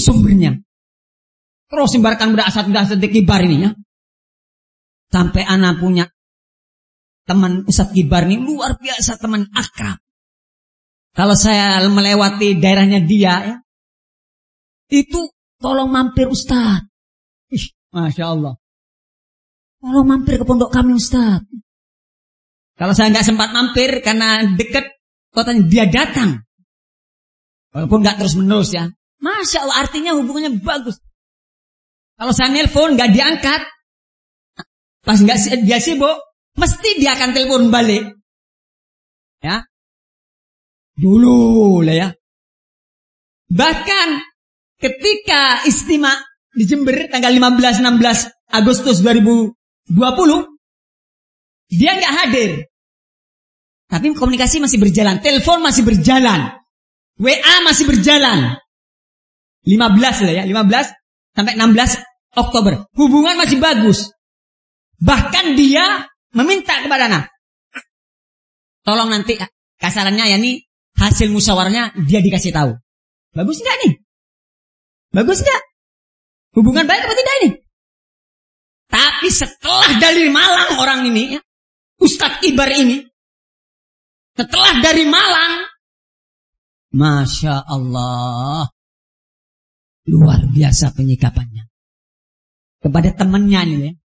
sumbernya. Terus sembarkan berasat kibar ini ya. Sampai anak punya teman Ustadz Kibar ini luar biasa, teman akrab. Kalau saya melewati daerahnya dia ya, itu tolong mampir Ustadz. Masya Allah. Tolong mampir ke pondok kami Ustadz. Kalau saya nggak sempat mampir karena dekat kotanya, dia datang. Walaupun nggak terus menerus ya. Masya Allah, artinya hubungannya bagus. Kalau saya nelpon nggak diangkat, pas nggak dia sibuk, mesti dia akan telepon balik. Ya, dulu lah ya. Bahkan ketika istimewa di Jember tanggal 15-16 Agustus 2020, dia nggak hadir. Tapi komunikasi masih berjalan, telepon masih berjalan, WA masih berjalan. 15 lah ya, 15 sampai 16 Oktober. Hubungan masih bagus. Bahkan dia meminta kepada anak, tolong nanti kasarannya ya nih, hasil musyawarahnya dia dikasih tahu. Bagus enggak nih? Bagus enggak? Hubungan baik apa tidak ini? Tapi setelah dari Malang orang ini ya, Ustadz Kibar ini, setelah dari Malang, Masya Allah, luar biasa penyikapannya kepada temannya ini ya.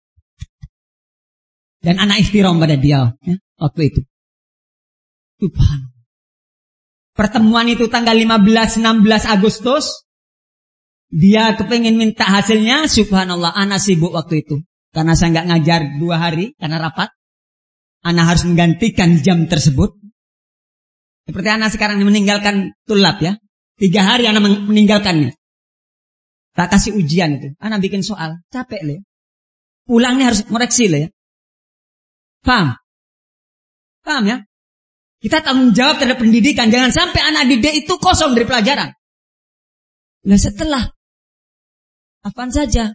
Dan anak ikhtiram pada dia ya, waktu itu. Subhanallah. Pertemuan itu tanggal 15-16 Agustus. Dia kepengen minta hasilnya. Subhanallah, anak sibuk waktu itu. Karena saya nggak ngajar 2 hari karena rapat. Anak harus menggantikan jam tersebut. Seperti anak sekarang meninggalkan tulab ya. 3 hari anak meninggalkannya. Tak kasih ujian itu. Anak bikin soal. Capek lah ya. Pulangnya harus koreksi lah ya. Paham? Paham ya? Kita tanggung jawab terhadap pendidikan. Jangan sampai anak didik itu kosong dari pelajaran. Nah setelah apaan saja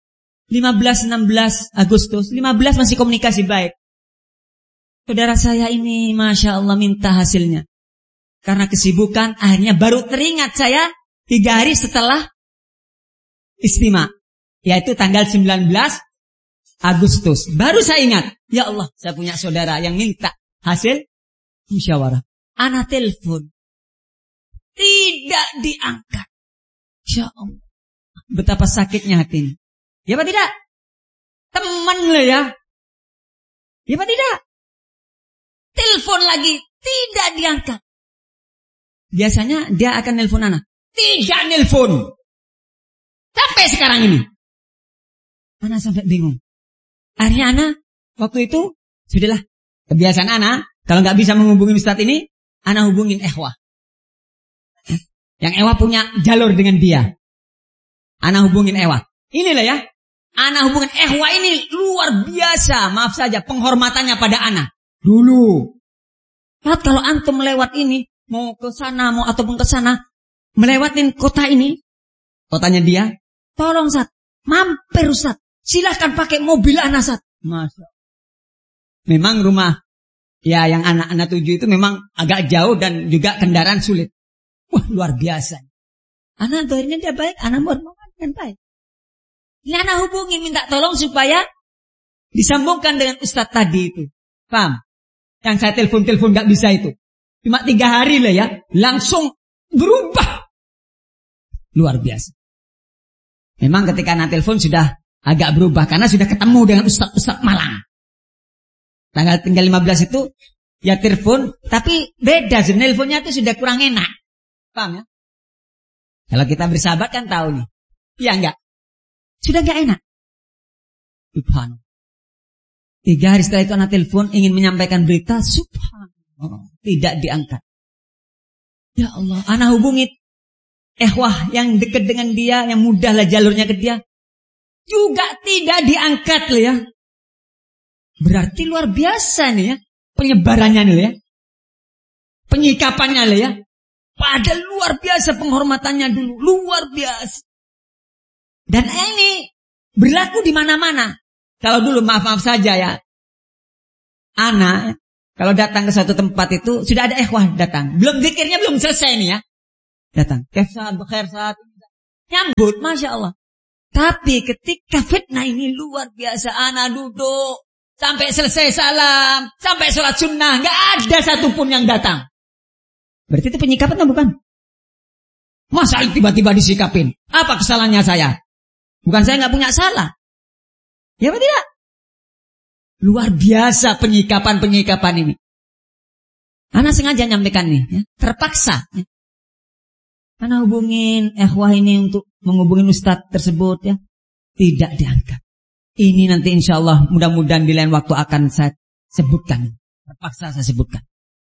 15-16 Agustus 15 masih komunikasi baik. Saudara saya ini Masya Allah minta hasilnya. Karena kesibukan akhirnya baru teringat saya 3 hari setelah istimewa, yaitu tanggal 19 Agustus. Baru saya ingat, ya Allah, saya punya saudara yang minta hasil musyawarah. Anak telepon, tidak diangkat. Ya Allah, betapa sakitnya hati ini. Ya apa tidak? Teman lah ya. Ya apa tidak? Telepon lagi, tidak diangkat. Biasanya dia akan nelpon anak. Tidak nelpon. Sampai sekarang ini. Anak sampai bingung. Akhirnya anak waktu itu sudahlah kebiasaan anak. Kalau nggak bisa menghubungi Ustadz ini, anak hubungin Ehwah. Yang Ehwah punya jalur dengan dia. Anak hubungin Ehwah. Inilah ya. Anak hubungin Ehwah ini luar biasa. Maaf saja penghormatannya pada anak. Dulu. Kalau antum melewat ini, mau ke sana, mau ataupun ke sana, melewatin kota ini, kotanya dia, tolong Ustadz, mampir Ustadz, silahkan pakai mobil anak Ustadz. Masya. Memang rumah ya yang anak-anak tuju itu memang agak jauh dan juga kendaraan sulit. Wah luar biasa. Anak doanya dia baik, anak bermohon baik. Ini anak hubungi minta tolong supaya disambungkan dengan Ustadz tadi itu. Paham? Yang saya telepon gak bisa itu. Cuma 3 hari lah ya, langsung berubah. Luar biasa. Memang ketika anak telepon sudah agak berubah karena sudah ketemu dengan Ustadz Malang. Tinggal 15 itu ya telepon, tapi beda teleponnya itu sudah kurang enak. Paham ya? Kalau kita bersahabat kan tahu nih. Iya enggak? Sudah enggak enak. Subhanallah. 3 hari setelah itu anak telepon ingin menyampaikan berita, subhanallah, tidak diangkat. Ya Allah, anak hubungi Ehwah yang dekat dengan dia, yang mudahlah jalurnya ke dia, juga tidak diangkat loh ya. Berarti luar biasa nih ya penyebarannya nih ya, penyikapannya loh ya. Padahal luar biasa penghormatannya dulu, luar biasa. Dan ini berlaku di mana-mana. Kalau dulu maaf saja ya, anak kalau datang ke suatu tempat itu sudah ada Ehwah datang, belum zikirnya belum selesai nih ya, datang. Kefsat, bekhair saat Nyambut, Masya Allah. Tapi ketika fitnah ini luar biasa, anak duduk sampai selesai salam, sampai sholat sunnah, nggak ada satupun yang datang. Berarti itu penyikapan atau bukan? Masa tiba-tiba disikapin? Apa kesalahannya saya? Bukan saya nggak punya salah. Ya apa tidak? Luar biasa penyikapan ini. Anak sengaja nyampaikan nih, ya, terpaksa. Ya. Karena hubungin ikhwah ini untuk menghubungin ustadz tersebut, ya, tidak diangkat. Ini nanti insya Allah mudah-mudahan di lain waktu akan saya sebutkan. Terpaksa saya sebutkan.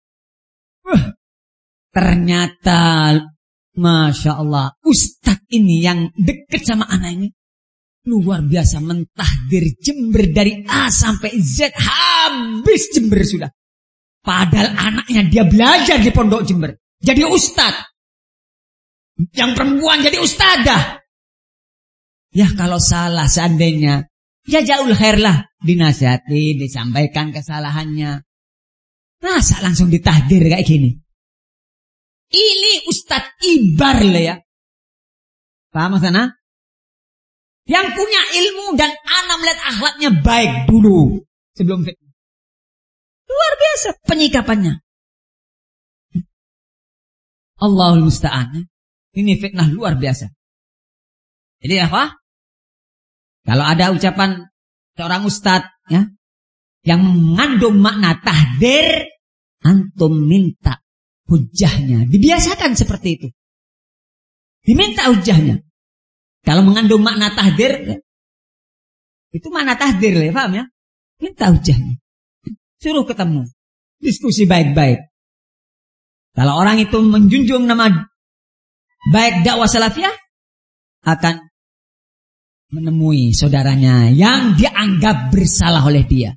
Ternyata Masya Allah ustadz ini yang dekat sama anak ini luar biasa, mentahdir Jember dari A sampai Z, habis Jember sudah. Padahal anaknya dia belajar di pondok Jember, jadi ustadz. Yang perempuan jadi ustadzah. Ya kalau salah seandainya, ya jauh khair lah, dinasihati, disampaikan kesalahannya. Masa langsung ditahdir kayak gini? Ini ustadz ibar lah ya. Paham sana? Yang punya ilmu dan anak melihat akhlaknya baik dulu sebelum fitnah. Luar biasa penyikapannya. Allahul musta'an. Ini fitnah luar biasa. Jadi apa? Kalau ada ucapan seorang ustadz, ya, yang mengandung makna tahdir, antum minta hujahnya. Dibiasakan seperti itu. Diminta hujahnya. Kalau mengandung makna tahdir, ya, itu makna tahdir, ya, paham ya? Minta hujahnya. Suruh ketemu. Diskusi baik-baik. Kalau orang itu menjunjung nama baik dakwah salafiyah, akan menemui saudaranya yang dianggap bersalah oleh dia.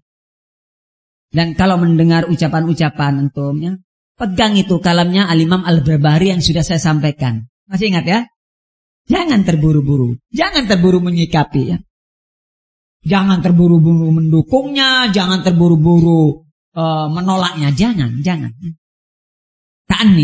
Dan kalau mendengar ucapan-ucapan antumnya, pegang itu kalamnya Al-Imam Al-Barbahari yang sudah saya sampaikan. Masih ingat ya? Jangan terburu-buru. Jangan terburu menyikapi ya. Jangan terburu-buru mendukungnya. Jangan terburu-buru menolaknya. Jangan. Ta'anni.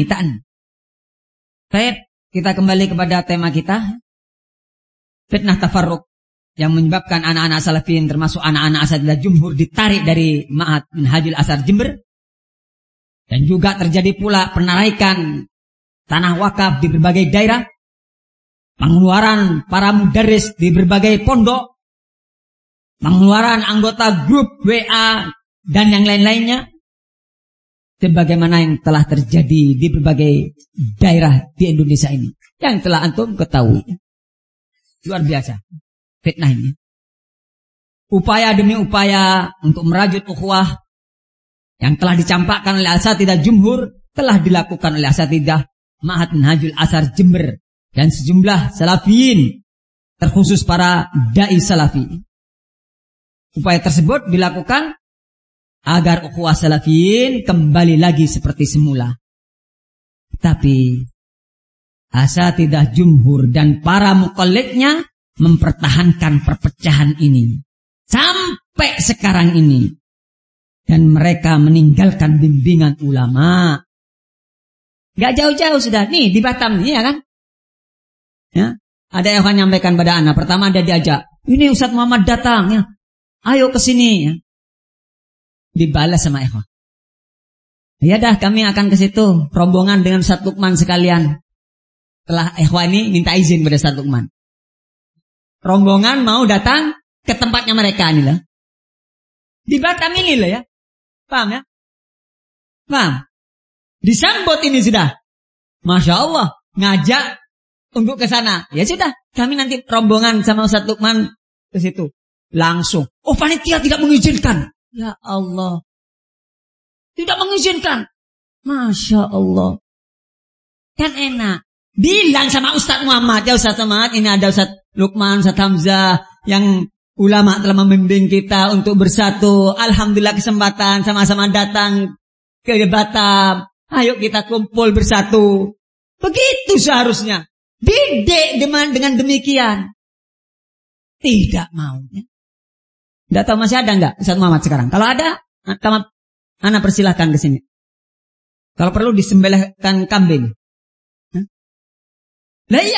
Baik, kita kembali kepada tema kita. Fitnah tafarruq yang menyebabkan anak-anak salafiyin termasuk anak-anak asatidzah jumhur ditarik dari Ma'had Minhajul Athar Jember. Dan juga terjadi pula penarikan tanah wakaf di berbagai daerah. Pengeluaran para mudarris di berbagai pondok. Pengeluaran anggota grup WA dan yang lain-lainnya. Sebagaimana yang telah terjadi di berbagai daerah di Indonesia ini. Yang telah antum ketahui. Luar biasa fitnah ini. Upaya demi upaya untuk merajut ukhuwah yang telah dicampakkan oleh asatidzah jumhur telah dilakukan oleh asatidzah Ma'had Minhajul Athar Jember dan sejumlah salafiyin, terkhusus para dai salafi. Upaya tersebut dilakukan agar ukhuwah salafiyin kembali lagi seperti semula. Tapi asatidzah jumhur dan para muqallidnya mempertahankan perpecahan ini sampai sekarang ini, dan mereka meninggalkan bimbingan ulama. Gak jauh-jauh sudah nih di Batam nih, ya kan? Ya, ada yang akan menyampaikan pada anak. Pertama ada diajak, ini Ustadz Muhammad datang, ya, ayo ke sini. Ya. Dibalas sama ikhwan. Ya dah, kami akan ke situ, rombongan dengan Ustadz Lukman sekalian. Setelah ikhwan ini minta izin pada Ustadz Lukman. Rombongan mau datang ke tempatnya mereka ini lah. Di Batam ini lah ya. Paham ya? Paham? Disambut ini sudah. Masya Allah. Ngajak untuk ke sana. Ya sudah. Kami nanti rombongan sama Ustadz Lukman ke situ. Langsung. Oh, panitia tidak mengizinkan. Ya Allah. Tidak mengizinkan. Masya Allah. Kan enak. Bilang sama Ustadz Muhammad, ya Ustadz Muhammad, ini ada Ustadz Lukman, Ustadz Hamzah, yang ulama telah membimbing kita untuk bersatu. Alhamdulillah kesempatan sama-sama datang ke Batam. Ayo kita kumpul bersatu. Begitu seharusnya. Didik dengan demikian. Tidak mau. Tidak tahu masih ada enggak Ustadz Muhammad sekarang? Kalau ada, anak persilahkan ke sini. Kalau perlu disembelihkan kambing. Lah iya,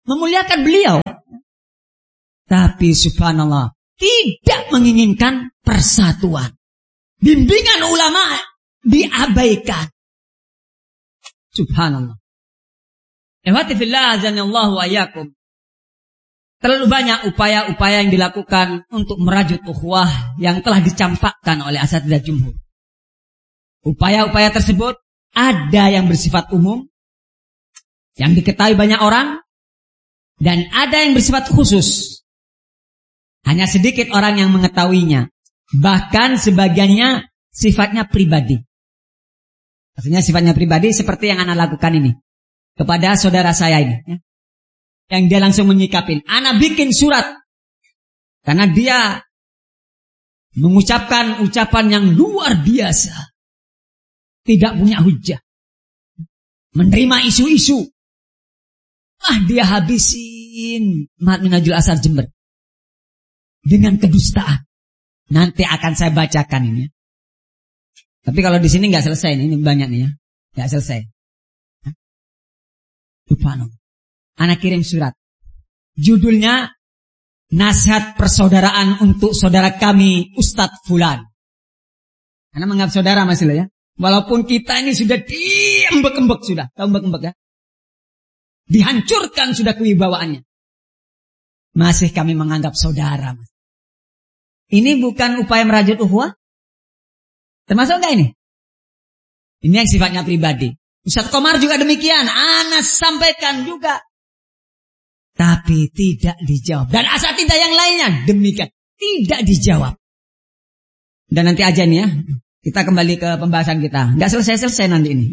memuliakan beliau. Tapi subhanallah, tidak menginginkan persatuan. Bimbingan ulama diabaikan. Subhanallah. Ihwati fillah azanallahu wa iyyakum. Terlalu banyak upaya-upaya yang dilakukan untuk merajut ukhuwah yang telah dicampakkan oleh asatidzah jumhur. Upaya-upaya tersebut ada yang bersifat umum, yang diketahui banyak orang, dan ada yang bersifat khusus. Hanya sedikit orang yang mengetahuinya. Bahkan sebagiannya sifatnya pribadi. Maksudnya sifatnya pribadi seperti yang Ana lakukan ini. Kepada saudara saya ini. Ya. Yang dia langsung menyikapin. Ana bikin surat. Karena dia mengucapkan ucapan yang luar biasa. Tidak punya hujah. Menerima isu-isu. Dia habisin Ma'had Minhajul Athar Jember. Dengan kedustaan. Nanti akan saya bacakan ini. Tapi kalau di sini nggak selesai ini banyak nih ya. Nggak selesai. Subhanallah. Anak kirim surat. Judulnya Nasihat Persaudaraan untuk Saudara Kami Ustadz Fulan. Anak menganggap saudara masih lah ya. Walaupun kita ini sudah diembek-embek sudah. Tahu embek-embek ya? Dihancurkan sudah kewibawaannya. Masih kami menganggap saudara. Ini bukan upaya merajut ukhuwah? Termasuk enggak ini? Ini yang sifatnya pribadi. Ustaz Komar juga demikian. Anas sampaikan juga. Tapi tidak dijawab. Dan asatidzah yang lainnya demikian. Tidak dijawab. Dan nanti aja nih ya. Kita kembali ke pembahasan kita. Enggak selesai-selesai nanti ini.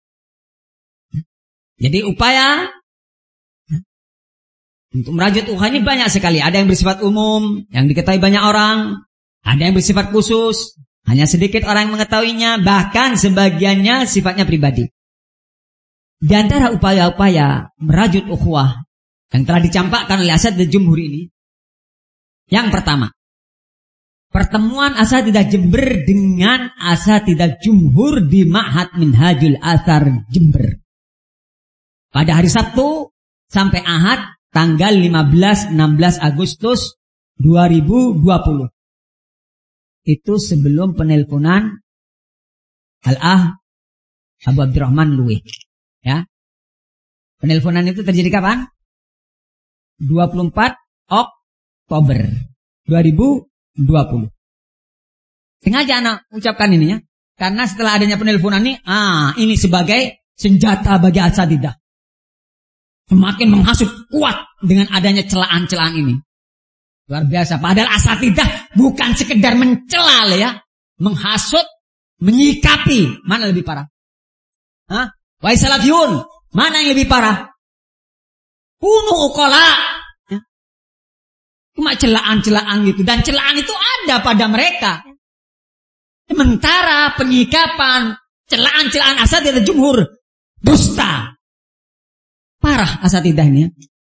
Jadi upaya untuk merajut ukhuwah ini banyak sekali. Ada yang bersifat umum, yang diketahui banyak orang. Ada yang bersifat khusus, hanya sedikit orang yang mengetahuinya. Bahkan sebagiannya sifatnya pribadi. Di antara upaya-upaya merajut ukhuwah yang telah dicampakkan oleh asatidzah jumhur ini. Yang pertama, pertemuan asatidzah Jember dengan asatidzah jumhur di Ma'had Minhajul Athar Jember. Pada hari Sabtu sampai Ahad tanggal 15-16 Agustus 2020. Itu sebelum penelponan Al-Ah Abu Abdurrahman Luwih. Ya. Penelponan itu terjadi kapan? 24 Oktober 2020. Sengaja anak ucapkan ini ya. Karena setelah adanya penelponan ini sebagai senjata bagi asatidzah. Semakin menghasut kuat dengan adanya celaan-celaan ini. Luar biasa. Padahal asatidzah bukan sekedar mencela ya. Menghasut, menyikapi. Mana lebih parah? Wahai salafiyun, mana yang lebih parah? Kunu uqala. Ya. Cuma celaan-celaan gitu. Dan celaan itu ada pada mereka. Sementara penyikapan, celaan-celaan asatidzah jumhur dusta. Parah asatidzah ini ya.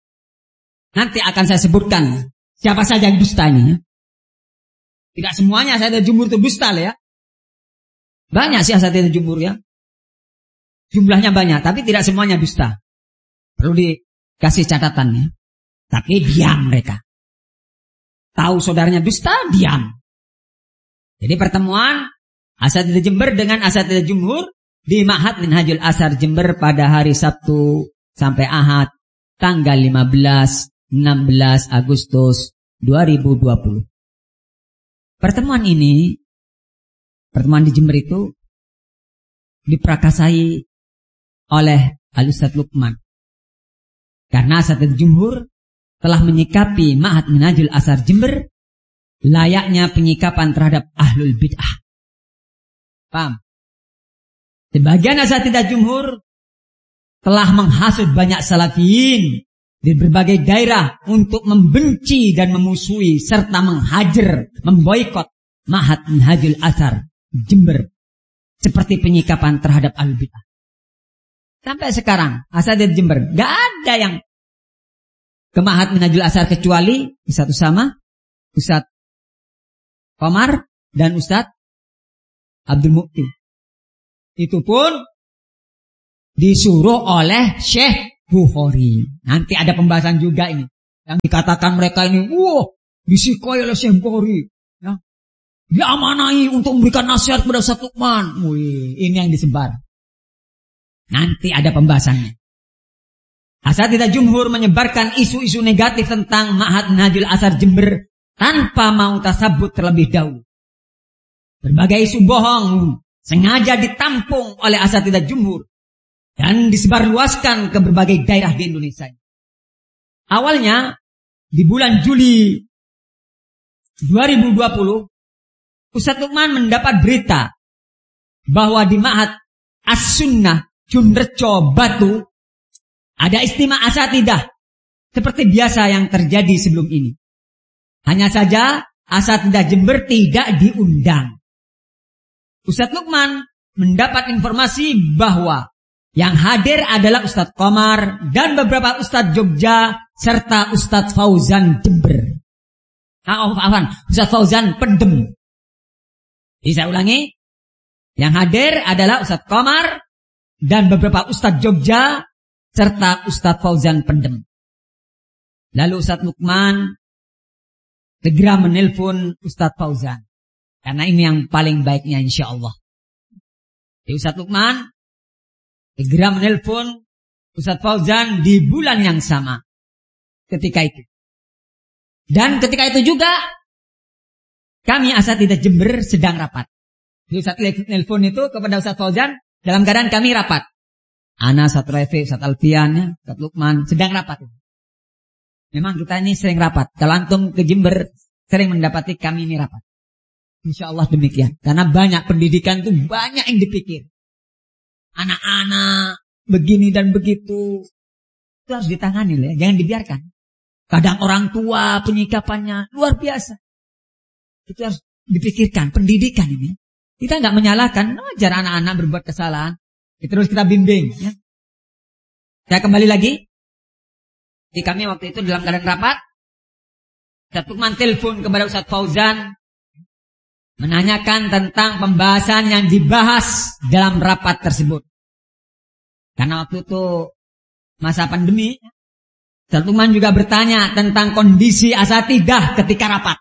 Nanti akan saya sebutkan siapa saja yang dusta ini ya. Tidak semuanya asatidzah jumhur itu dusta ya. Banyak sih asatidzah jumhur ya. Jumlahnya banyak, tapi tidak semuanya dusta. Perlu dikasih catatannya. Tapi diam mereka. Tahu saudaranya dusta, diam. Jadi pertemuan asatidzah Jember dengan asatidzah jumhur di Ma'had Minhajul Athar Jember pada hari Sabtu sampai Ahad tanggal 15-16 Agustus 2020. Pertemuan ini, pertemuan di Jember itu diprakasai oleh Al-Ustadz Lukman. Karena asatidzah jumhur telah menyikapi Ma'had Minhajul Athar Jember layaknya penyikapan terhadap ahlul bid'ah. Paham? Sebagian asatidzah jumhur telah menghasut banyak salafiyin di berbagai daerah untuk membenci dan memusuhi serta menghajar, memboikot Ma'had Minhajul Athar Jember seperti penyikapan terhadap ahlul bid'ah. Sampai sekarang asatidzah Jember gak ada yang ke Ma'had Minhajul Athar kecuali satu sama Ustadz Komar dan Ustadz Abdul Mukti. Itu pun disuruh oleh Syekh Bukhari. Nanti ada pembahasan juga ini. Yang dikatakan mereka ini, disikoi oleh Syekh Bukhari. Ya. Diamanai untuk memberikan nasihat kepada Ustaz Lukman. Ini yang disebar. Nanti ada pembahasannya. Asatidzah jumhur menyebarkan isu-isu negatif tentang Ma'had Minhajul Athar Jember tanpa mau tasabut terlebih dahulu. Berbagai isu bohong sengaja ditampung oleh asatidzah jumhur dan disebarluaskan ke berbagai daerah di Indonesia. Awalnya di bulan Juli 2020, Ustaz Lukman mendapat berita bahwa di Ma'had As-Sunnah Junrejo Batu ada istimewa asatidzah seperti biasa yang terjadi sebelum ini. Hanya saja asatidzah Jember tidak diundang. Ustaz Lukman mendapat informasi bahwa yang hadir adalah Ustaz Komar dan beberapa Ustaz Jogja serta Ustaz Fauzan Jember. Ustaz Fauzan Pendem. Bisa ulangi? Yang hadir adalah Ustaz Komar dan beberapa Ustaz Jogja serta Ustaz Fauzan Pendem. Lalu Ustaz Lukman segera menelpon Ustaz Fauzan. Karena ini yang paling baiknya insya Allah. Jadi Ustaz Lukman segera menelpon Ustaz Fauzan di bulan yang sama. Ketika itu. Dan ketika itu juga kami asatidzah Jember sedang rapat. Jadi Ustaz nelpon itu kepada Ustaz Fauzan dalam keadaan kami rapat. Ana, Ustaz Refi, Ustaz Alfian, Ustaz Lukman sedang rapat. Memang kita ini sering rapat. Kalau antum ke Jember sering mendapati kami ini rapat. Insya Allah demikian. Karena banyak pendidikan itu banyak yang dipikir. Anak-anak begini dan begitu. Itu harus ditangani ya. Jangan dibiarkan. Kadang orang tua penyikapannya luar biasa. Itu harus dipikirkan. Pendidikan ini. Kita nggak menyalahkan. Wajar anak-anak berbuat kesalahan. Terus kita bimbing. Ya. Saya kembali lagi. Di kami waktu itu dalam keadaan rapat. Ustaz Lukman telepon kepada Ustaz Fauzan. Menanyakan tentang pembahasan yang dibahas dalam rapat tersebut. Karena waktu itu masa pandemi. Ustaz Lukman juga bertanya tentang kondisi asatidzah ketika rapat.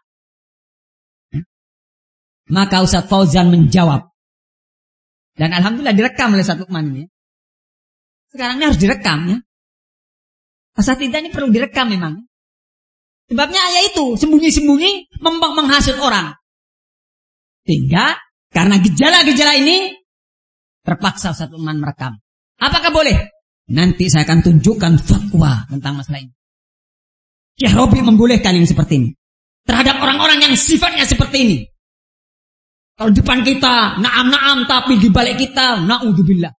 Maka Ustaz Fauzan menjawab. Dan alhamdulillah direkam oleh Ustaz Lukman ini. Sekarang ini harus direkam ya. Asatidzah ini perlu direkam memang. Sebabnya ya itu, sembunyi-sembunyi menghasut orang. Sehingga karena gejala-gejala ini terpaksa Ustaz Lukman merekam. Apakah boleh? Nanti saya akan tunjukkan fatwa tentang masalah ini. Syekh Robi membolehkan yang seperti ini. Terhadap orang-orang yang sifatnya seperti ini. Kalau depan kita, naam-naam, tapi di balik kita, na'udzubillah.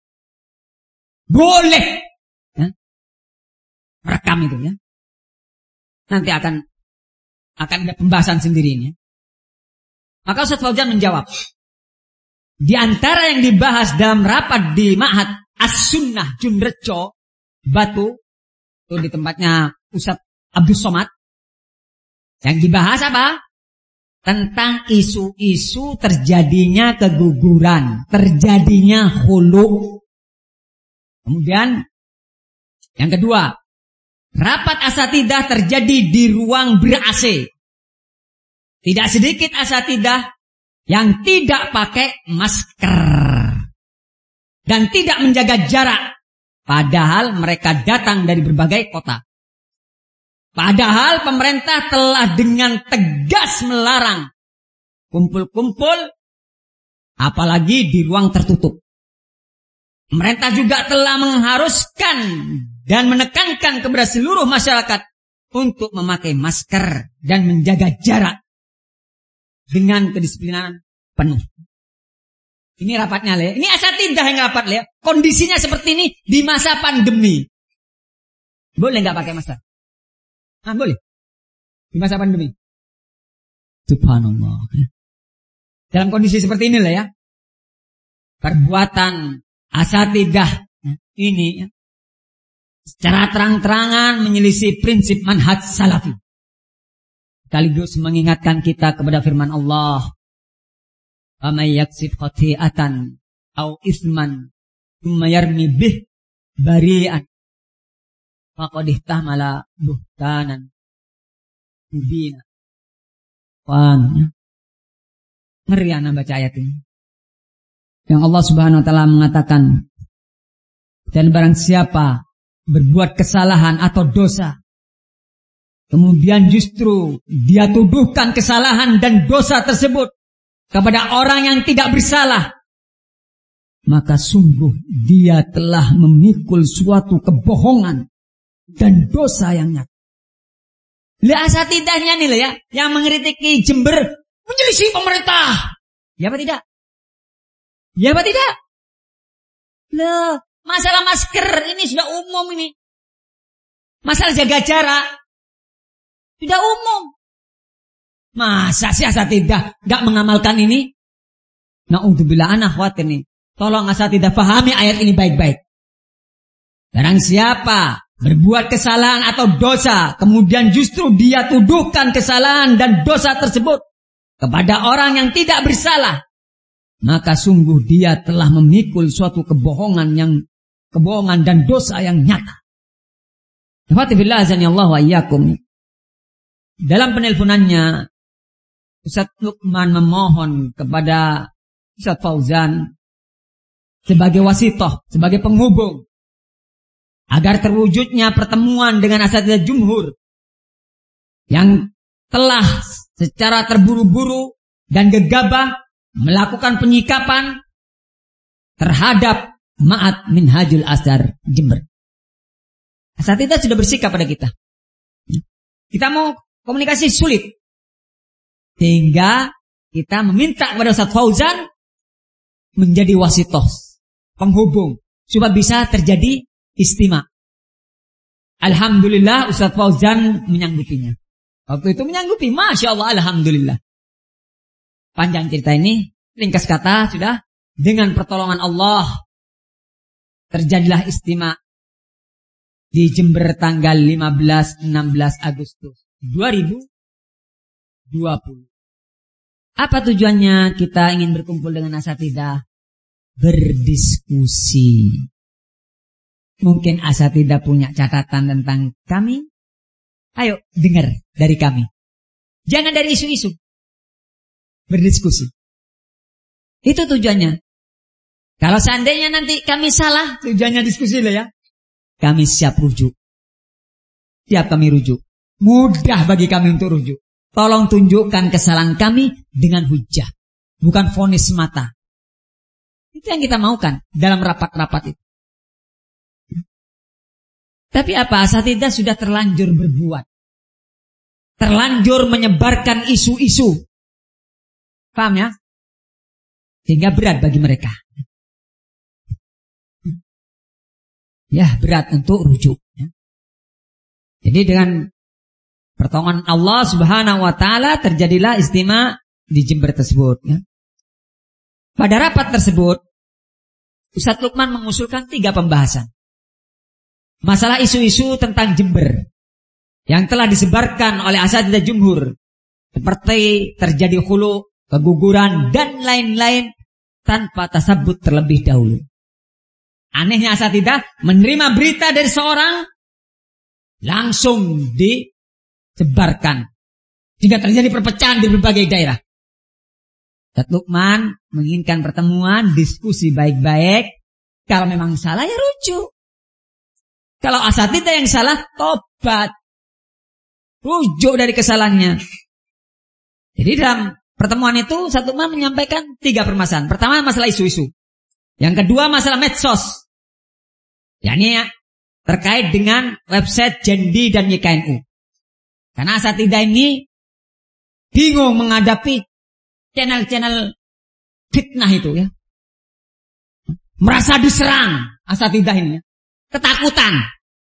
Boleh. Ya? Rekam itu ya. Nanti akan ada pembahasan sendiri ini. Maka Ustaz Fauzan menjawab. Di antara yang dibahas dalam rapat di Ma'had As-Sunnah Junrejo Batu, itu di tempatnya Ustaz Abdul Somad. Yang dibahas apa? Tentang isu-isu terjadinya keguguran, terjadinya khulu. Kemudian yang kedua, rapat asatidzah terjadi di ruang ber-AC. Tidak sedikit asatidzah yang tidak pakai masker dan tidak menjaga jarak, padahal mereka datang dari berbagai kota. Padahal pemerintah telah dengan tegas melarang kumpul-kumpul, apalagi di ruang tertutup. Pemerintah juga telah mengharuskan dan menekankan kepada seluruh masyarakat untuk memakai masker dan menjaga jarak dengan kedisiplinan penuh. Ini rapatnya, Le. Ini asatidzah yang rapat, Le. Kondisinya seperti ini di masa pandemi. Boleh nggak pakai masker? Nah, boleh. Di masa pandemi. Subhanallah. Dalam kondisi seperti ini lah ya. Perbuatan asatidzah ini secara terang-terangan menyelisih prinsip manhaj salafi. Sekaligus mengingatkan kita kepada firman Allah. Amay yaksib khati'atan au isman thumma yarmi bih bari'an faqad ihtamala buhtanan mubina. Paham ya? Ngeri anak baca ayat ini. Yang Allah Subhanahu wa taala mengatakan, dan barang siapa berbuat kesalahan atau dosa, kemudian justru dia tuduhkan kesalahan dan dosa tersebut kepada orang yang tidak bersalah, maka sungguh dia telah memikul suatu kebohongan dan dosa yang nyata. Lihat asatidahnya nih loh ya, yang mengkritiki Jember menyelisih pemerintah. Ya apa tidak? Ya apa tidak? Loh, masalah masker ini sudah umum ini. Masalah jaga jarak sudah umum. Masa sih asatidah gak mengamalkan ini? Na'udzubillah, anak khawatir nih. Tolong asatidah pahami ayat ini baik-baik. Barang siapa berbuat kesalahan atau dosa, kemudian justru dia tuduhkan kesalahan dan dosa tersebut kepada orang yang tidak bersalah, maka sungguh dia telah memikul suatu kebohongan dan dosa yang nyata. Alhamdulillah azanillahu wa iyyakum. Dalam penelponannya, Ustaz Lukman memohon kepada Ustaz Fauzan sebagai wasithah, sebagai penghubung, agar terwujudnya pertemuan dengan asatidzah jumhur yang telah secara terburu-buru dan gegabah melakukan penyikapan terhadap Ma'had Minhajul Azhar Jember. Asatidzah sudah bersikap pada kita. Kita mau komunikasi sulit, sehingga kita meminta kepada Ustaz Fauzan menjadi wasithah, penghubung, supaya bisa terjadi istima. Alhamdulillah Ustaz Fauzan menyanggupinya. Waktu itu menyanggupi, Masya Allah, Alhamdulillah. Panjang cerita ini, ringkas kata sudah, dengan pertolongan Allah terjadilah istima di Jember tanggal 15-16 Agustus 2020. Apa tujuannya kita ingin berkumpul dengan asatidzah? Berdiskusi. Mungkin asatidzah punya catatan tentang kami. Ayo dengar dari kami. Jangan dari isu-isu. Berdiskusi. Itu tujuannya. Kalau seandainya nanti kami salah, tujuannya diskusi lah ya. Kami siap rujuk. Siap kami rujuk. Mudah bagi kami untuk rujuk. Tolong tunjukkan kesalahan kami dengan hujah. Bukan vonis semata. Itu yang kita maukan dalam rapat-rapat itu. Tapi apa? Asatidzah sudah terlanjur berbuat. Terlanjur menyebarkan isu-isu. Paham ya? Sehingga berat bagi mereka. Ya, berat untuk rujuk. Jadi dengan pertolongan Allah Subhanahu wa taala terjadilah istima di Jember tersebut. Pada rapat tersebut, Ustaz Lukman mengusulkan 3 pembahasan. Masalah isu-isu tentang Jember yang telah disebarkan oleh asatidzah jumhur, seperti terjadi khulu, keguguran, dan lain-lain tanpa tasabbut terlebih dahulu. Anehnya asatidzah menerima berita dari seorang, langsung disebarkan, sehingga terjadi perpecahan di berbagai daerah. Ustaz Lukman menginginkan pertemuan, diskusi baik-baik. Kalau memang salah ya rujuk. Kalau asatidzah yang salah, tobat. Rujuk dari kesalahannya. Jadi dalam pertemuan itu, Ustaz Lukman menyampaikan 3 permasalahan. Pertama, masalah isu-isu. Yang kedua, masalah medsos. Yakni terkait dengan website Jendi dan YKNU. Karena asatidzah ini bingung menghadapi channel-channel fitnah itu ya. Merasa diserang asatidzah ini ya. Ketakutan.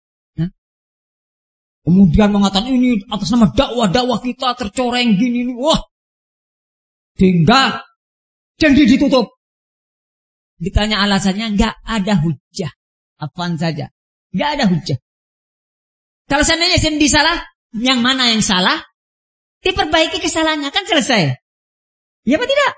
Kemudian mengatakan ini atas nama dakwah kita tercoreng gini. Wah. Sehingga Jendi ditutup. Ditanya alasannya, enggak ada hujah. Apaan saja. Enggak ada hujah. Kalau seandainya Jendi salah, yang mana yang salah? Diperbaiki kesalahannya, kan selesai. Ya apa tidak?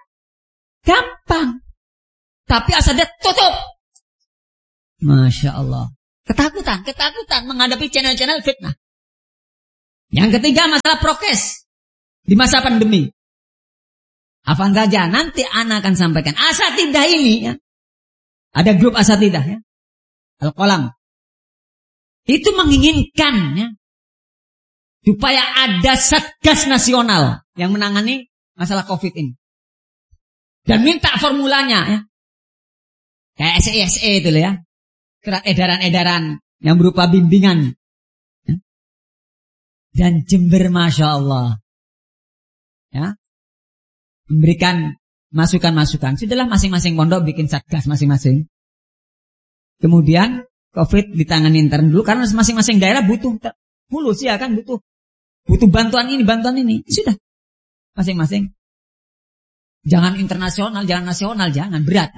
Gampang. Tapi asatidzah tutup. Masya Allah. Ketakutan menghadapi channel-channel fitnah. Yang ketiga masalah prokes di masa pandemi. Apa saja nanti anak akan sampaikan. Asatidah ini ya. Ada grup asatidah ya. Al-Qalam. Itu menginginkan ya, supaya ada Satgas Nasional yang menangani masalah COVID ini. Dan minta formulanya ya. Kayak SE itu loh ya. Edaran-edaran yang berupa bimbingan. Ya. Dan Jember Masya Allah. Ya. Memberikan masukan-masukan. Sudahlah masing-masing pondok bikin Satgas masing-masing. Kemudian COVID ditangani intern dulu karena masing-masing daerah butuh mulus ya kan butuh bantuan ini. Sudah. Masing-masing. Jangan internasional, jangan nasional, jangan berat.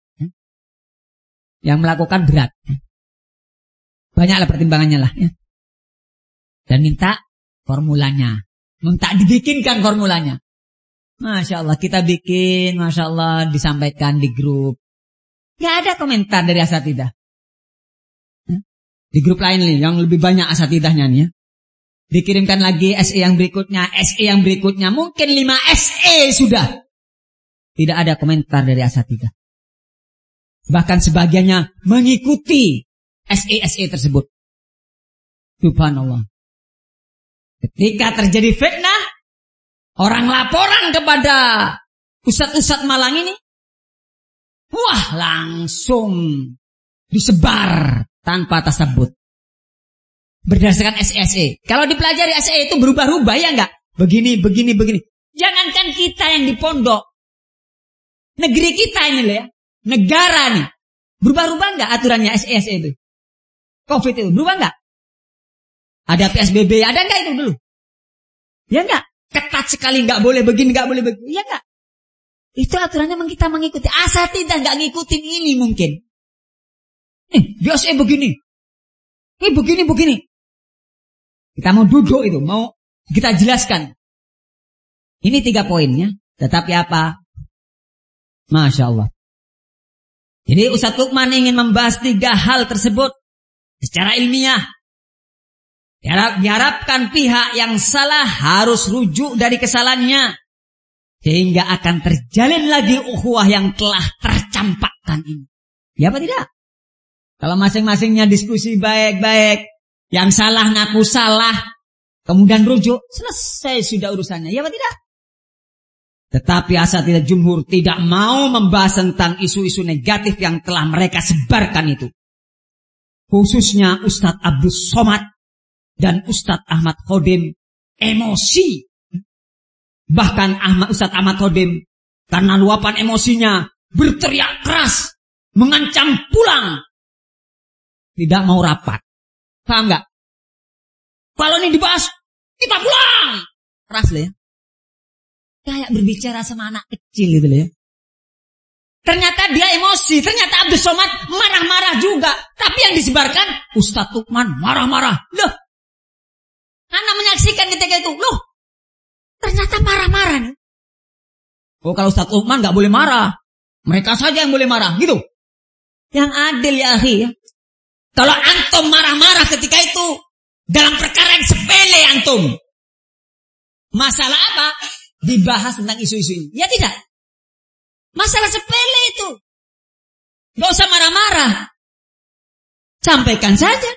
Yang melakukan berat. Banyaklah pertimbangannya lah ya. Dan minta formulanya. Minta dibikinkan formulanya. Masya Allah kita bikin, Masya Allah disampaikan di grup. Gak ada komentar dari asatidah. Di grup lain nih, yang lebih banyak asatidahnya nih ya. Dikirimkan lagi SE yang berikutnya. Mungkin 5 SE sudah. Tidak ada komentar dari asatidah. Bahkan sebagiannya mengikuti SE tersebut. Subhanallah. Ketika terjadi fitnah, orang laporan kepada ustadz Malang ini, wah langsung disebar tanpa tasabut. Berdasarkan SE. Kalau dipelajari SE itu berubah-ubah ya enggak? Begini. Jangankan kita yang di pondok. Negeri kita ini loh ya. Negara nih. Berubah-ubah enggak aturannya SE itu? COVID itu berubah enggak? Ada PSBB, ada enggak itu dulu? Ya enggak? Ketat sekali enggak boleh begini, enggak boleh begini. Ya enggak? Itu aturannya memang kita mengikuti. Asatidah enggak ngikutin ini mungkin. Dia SE begini. Begini. Kita mau duduk itu, mau kita jelaskan. Ini 3 poinnya. Tetapi apa? Masya Allah. Jadi Ustadz Lukman ingin membahas 3 hal tersebut secara ilmiah. Diharapkan pihak yang salah harus rujuk dari kesalahannya. Sehingga akan terjalin lagi ukhuwah yang telah tercampakkan ini. Ya apa tidak? Kalau masing-masingnya diskusi baik-baik, yang salah ngaku salah, kemudian rujuk, selesai sudah urusannya. Ya apa tidak? Tetapi asatidah jumhur tidak mau membahas tentang isu-isu negatif yang telah mereka sebarkan itu. Khususnya Ustadz Abdul Somad dan Ustadz Ahmad Khodim emosi. Bahkan Ustadz Ahmad Khodim karena luapan emosinya berteriak keras, mengancam pulang. Tidak mau rapat. Paham enggak? Kalau ini dibahas, kita pulang. Keras lah ya. Kayak berbicara sama anak kecil gitu loh ya. Ternyata dia emosi. Ternyata Abdul Somad marah-marah juga. Tapi yang disebarkan Ustadz Lukman marah-marah. Loh. Anak menyaksikan ketika itu. Loh. Ternyata marah-marah nih. Oh kalau Ustadz Lukman gak boleh marah. Mereka saja yang boleh marah. Gitu. Yang adil ya akhi ya. Kalau antum marah-marah ketika itu. Dalam perkara yang sepele antum. Masalah apa? Dibahas tentang isu-isu ini. Ya tidak. Masalah sepele itu. Gak usah marah-marah. Sampaikan saja.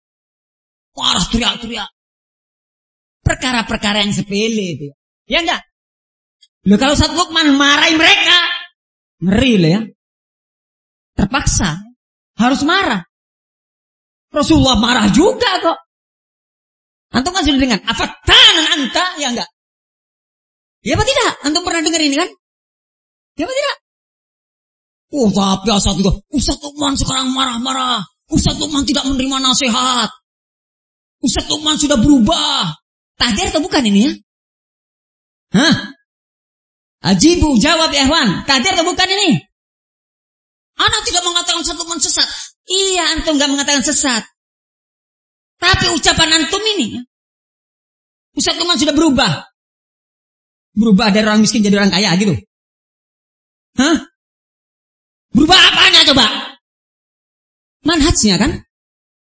Marah teriak-teriak. Perkara-perkara yang sepele itu. Ya enggak? Loh kalau Ustadz Lukman marahin mereka. Ngeri loh ya. Terpaksa. Harus marah. Rasulullah marah juga kok. Antum kan sudah dengar. Afatanan anta. Ya enggak? Ya apa tidak? Antum pernah dengar ini kan? Ya apa tidak? Oh tapi asatidah. Ustadz Lukman sekarang marah-marah. Ustadz Lukman tidak menerima nasihat. Ustadz Lukman sudah berubah. Tahdir atau bukan ini ya? Hah? Ajibu jawab ya Ikhwan. Tahdir atau bukan ini? Anak tidak mengatakan Ustadz Lukman sesat. Iya antum gak mengatakan sesat. Tapi ucapan antum ini. Ustadz Lukman sudah berubah. Berubah dari orang miskin jadi orang kaya gitu. Hah? Berubah apanya coba? Manhajnya kan?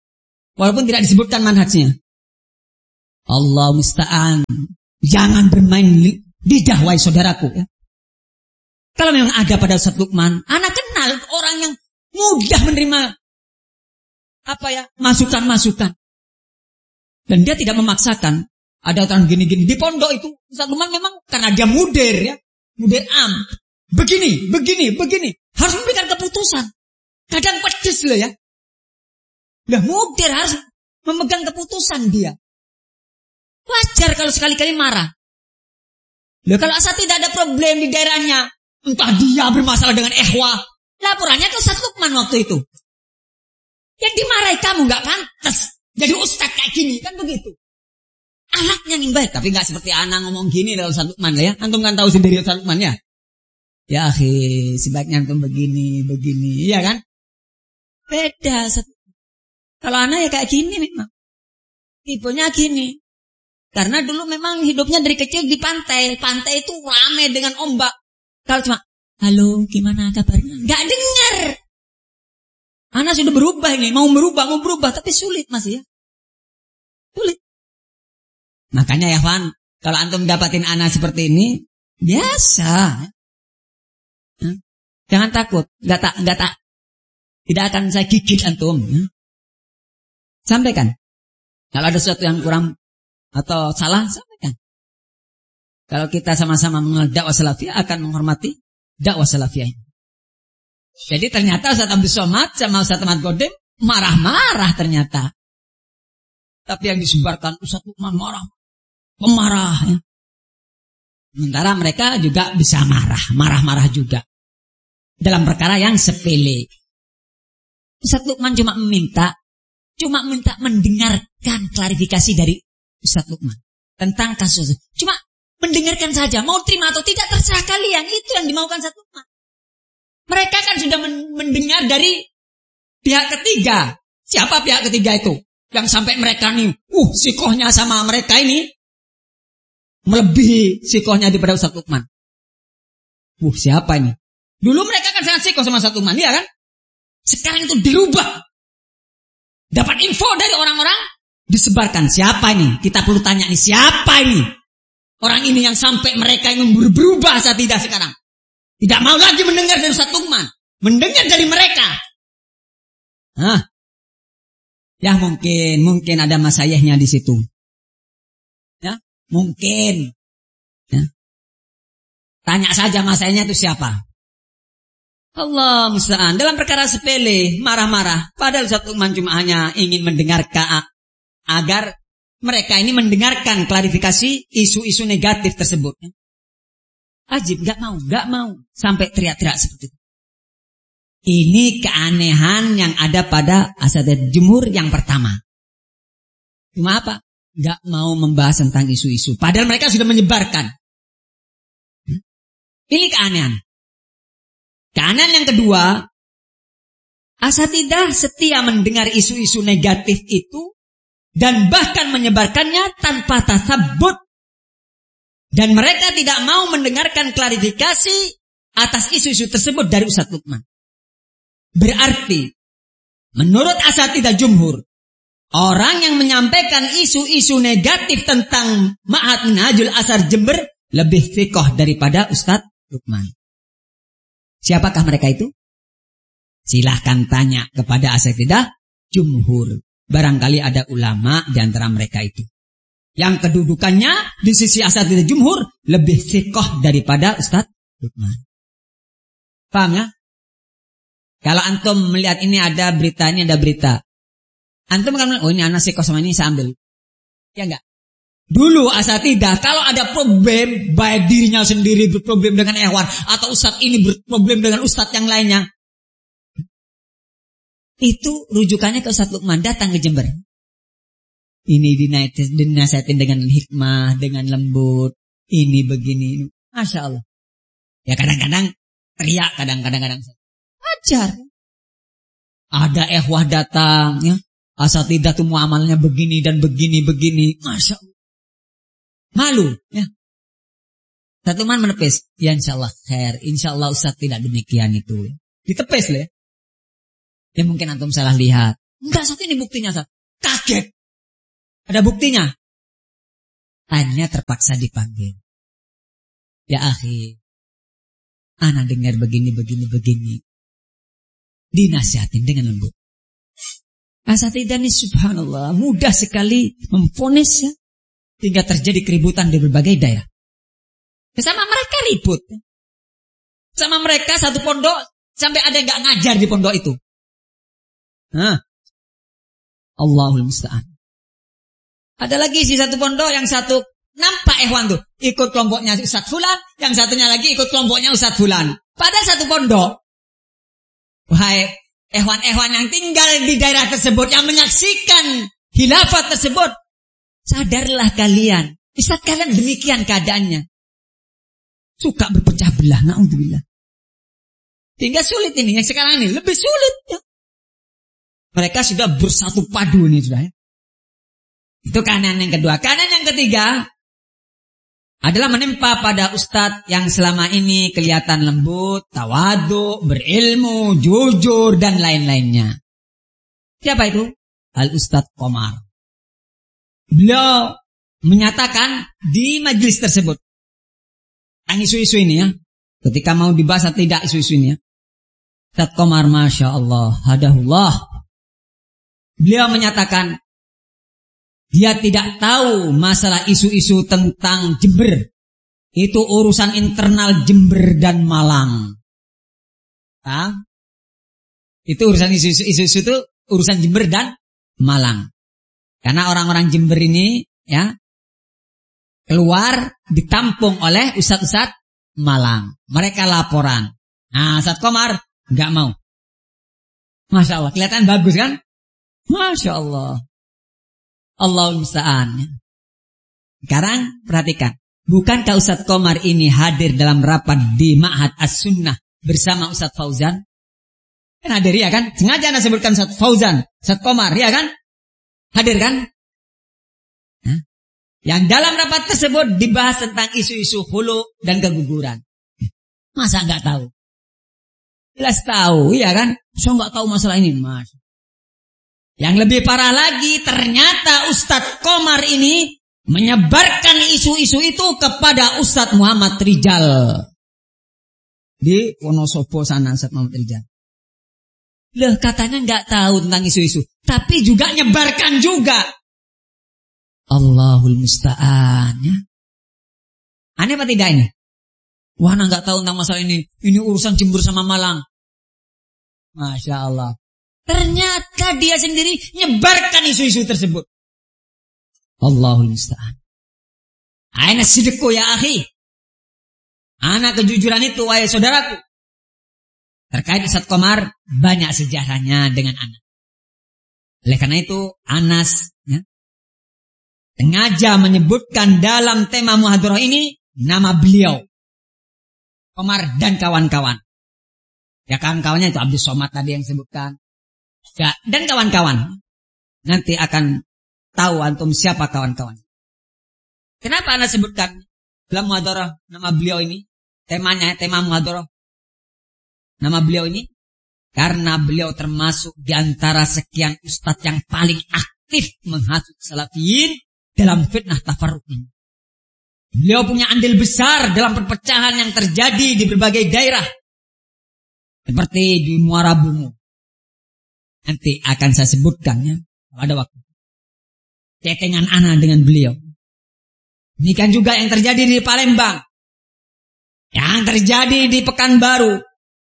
Walaupun tidak disebutkan manhajnya. Allah musta'an. Jangan bermain lidah wahai saudaraku. Ya. Kalau memang ada pada Ustaz Lukman, anak kenal orang yang mudah menerima masukan-masukan. Dan dia tidak memaksakan. Ada orang gini-gini. Di pondok itu, Ustaz Lukman memang karena dia mudir ya. Mudir Begini. Harus memberikan keputusan. Kadang pedes loh ya. Nah mudir harus memegang keputusan dia. Wajar kalau sekali-kali marah. Loh kalau asal tidak ada problem di daerahnya. Entah dia bermasalah dengan ikhwah. Laporannya ke Ustaz Lukman waktu itu. Yang dimarahi kamu gak pantas. Jadi ustaz kayak gini kan begitu. Anaknya yang baik. Tapi gak seperti anak ngomong gini dari Ustaz Lukman ya. Antum kan tahu sendiri Ustaz Lukman ya. Ya akhi, sebaiknya antum begini. Iya kan? Beda. Kalau anak ya kayak gini memang. Tipenya gini. Karena dulu memang hidupnya dari kecil di pantai. Pantai itu ramai dengan ombak. Kalau cuma, halo gimana kabarnya? Gak dengar. Anak sudah berubah ini. Mau berubah. Tapi sulit masih ya. Sulit. Makanya ya Fan, kalau antum dapatin anak seperti ini, biasa. Jangan takut. Tidak akan saya gigit antum. Sampaikan. Kalau ada sesuatu yang kurang atau salah, sampaikan. Kalau kita sama-sama mengenal dakwah salafiyah, akan menghormati dakwah salafiyah. Jadi ternyata Ustaz Abdul Somad sama Ustaz Ahmad Godim marah-marah ternyata. Tapi yang disebarkan Ustaz Lukman pemarah. Ya. Sementara mereka juga bisa marah-marah juga. Dalam perkara yang sepele. Ustaz Lukman cuma minta mendengarkan klarifikasi dari Ustaz Lukman tentang kasus. Cuma mendengarkan saja, mau terima atau tidak terserah kalian. Itu yang dimaukan Ustaz Lukman. Mereka kan sudah mendengar dari pihak ketiga. Siapa pihak ketiga itu? Yang sampai mereka nih, sikohnya sama mereka ini melebihi sikohnya daripada Ustaz Lukman. Siapa ini? Dulu mereka kan sangat sikoh sama Ustaz Lukman, ya kan? Sekarang itu dirubah. Dapat info dari orang-orang, disebarkan. Siapa ini? Kita perlu tanya nih, siapa ini? Orang ini yang sampai mereka yang berubah saat tidak sekarang. Tidak mau lagi mendengar dari Ustaz Lukman. Mendengar dari mereka. Ya mungkin ada masayahnya di situ. Ya, mungkin. Ya. Tanya saja masayahnya itu siapa. Allah musta'an. Dalam perkara sepele, marah-marah. Padahal Ustaz Lukman cuma hanya ingin mendengarkan agar mereka ini mendengarkan klarifikasi isu-isu negatif tersebut. Ajib, gak mau. Sampai teriak-teriak seperti itu. Ini keanehan yang ada pada Asatidz Jumhur yang pertama. Cuma apa? Gak mau membahas tentang isu-isu. Padahal mereka sudah menyebarkan. Ini keanehan. Keanehan yang kedua, Asatidzah setia mendengar isu-isu negatif itu dan bahkan menyebarkannya tanpa tasabbut. Dan mereka tidak mau mendengarkan klarifikasi atas isu-isu tersebut dari Ustaz Lukman. Berarti, menurut Asatidzah Jumhur, orang yang menyampaikan isu-isu negatif tentang Ma'had Minhajul Athar Jember lebih fiqh daripada Ustaz Lukman. Siapakah mereka itu? Silahkan tanya kepada Asatidzah Jumhur. Barangkali ada ulama di antara mereka itu. Yang kedudukannya di sisi Asatidzah Jumhur lebih fiqh daripada Ustaz Lukman. Paham ya? Kalau antum melihat ini ada berita, antum akan bilang, ini anak fiqh sama ini saya ambil. Ya enggak? Dulu Asatidzah kalau ada problem, baik dirinya sendiri berproblem dengan ikhwan atau ustaz ini berproblem dengan ustaz yang lainnya, itu rujukannya ke Ustaz Lukman, datang ke Jember. Ini dinasihatin dengan hikmah, dengan lembut. Ini begini. Masya Allah. Ya kadang-kadang teriak, kadang-kadang wajar. Ada ikhwah datang, ya. Asatidzah itu muamalnya begini dan begini. Masya Allah. Malu, ya. Ustaz Lukman menepis. Ya insya Allah khair. Insya Allah Ustaz tidak demikian itu. Ditepis loh ya. Ya mungkin antum salah lihat. Enggak, Ustaz ini buktinya Ustaz. Kaget. Ada buktinya. Akhirnya terpaksa dipanggil. Ya akhi, ana dengar begini. Dinasihatin dengan lembut. Asatidani subhanallah, mudah sekali memvonis ya, hingga terjadi keributan di berbagai daerah. Sama mereka ribut. Sama mereka satu pondok, sampai ada yang gak ngajar di pondok itu. Allahul musta'an. Ada lagi si satu pondok, yang satu nampak ikhwan tuh, ikut kelompoknya Ustadz Fulan, yang satunya lagi ikut kelompoknya Ustadz Fulan. Pada satu pondok. Wahai ikhwan-ikhwan yang tinggal di daerah tersebut, yang menyaksikan khilafat tersebut, sadarlah kalian, Ustadz kalian demikian keadaannya. Suka berpecah belah, na'udzubillah. Hingga sulit ini, yang sekarang ini lebih sulit ya. Mereka sudah bersatu padu ini sudah ya. Itu kanan yang kedua. Kanan yang ketiga adalah menimpa pada ustadz yang selama ini kelihatan lembut, tawadhu, berilmu, jujur, dan lain-lainnya. Siapa itu? Al-Ustadz Qomar. Beliau menyatakan di majelis tersebut, yang isu-isu ini ya, ketika mau dibahas atau tidak isu-isu ini ya, Ustadz Qomar, Masya Allah, hadahullah. Beliau menyatakan, dia tidak tahu masalah isu-isu tentang Jember. Itu urusan internal Jember dan Malang. Itu urusan isu-isu itu urusan Jember dan Malang. Karena orang-orang Jember ini ya keluar ditampung oleh ustadz-ustadz Malang. Mereka laporan. Nah, Ustadz Qomar enggak mau. Masya Allah, kelihatan bagus kan? Masya Allah. Allahul musta'an. Sekarang perhatikan, bukankah Ustadz Qomar ini hadir dalam rapat di Ma'had As-Sunnah bersama Ustadz Fauzan? Kan hadir ya kan? Sengaja Anda sebutkan Ustadz Fauzan, Ustadz Qomar ya kan? Hadir kan? Yang dalam rapat tersebut dibahas tentang isu-isu hulu dan keguguran. Masa enggak tahu? Jelas tahu, iya kan? Saya enggak tahu masalah ini, Mas. Yang lebih parah lagi, ternyata Ustadz Qomar ini menyebarkan isu-isu itu kepada Ustadz Muhammad Rijal. Di Wonosobo sana, Ustadz Muhammad Rijal. Loh, katanya enggak tahu tentang isu-isu, tapi juga nyebarkan juga. Allahul musta'an ya. Aneh apa tidak ini? Wah, anak enggak tahu tentang masalah ini. Ini urusan Jember sama Malang. Masya Allah. Ternyata dia sendiri nyebarkan isu-isu tersebut. Allahul musta'an. Aina sidqu ya akhi. Anak kejujuran itu, wahai saudaraku. Terkait Ustadz Qomar, banyak sejarahnya dengan anak. Oleh karena itu, Anas ya, sengaja menyebutkan dalam tema muhadarah ini nama beliau. Qomar dan kawan-kawan. Ya kawan-kawannya itu Abdul Somad tadi yang sebutkan. Ya, dan kawan-kawan. Nanti akan tahu antum siapa kawan-kawan. Kenapa Anda sebutkan dalam muhadarah nama beliau ini? Temanya, tema muhadarah. Nama beliau ini. Karena beliau termasuk di antara sekian ustadz yang paling aktif menghasut salafiyin dalam fitnah tafarruq ini. Beliau punya andil besar dalam perpecahan yang terjadi di berbagai daerah. Seperti di Muara Bungu. Nanti akan saya sebutkan ya, pada waktu. Cetengan ana dengan beliau. Demikian juga yang terjadi di Palembang. Yang terjadi di Pekanbaru.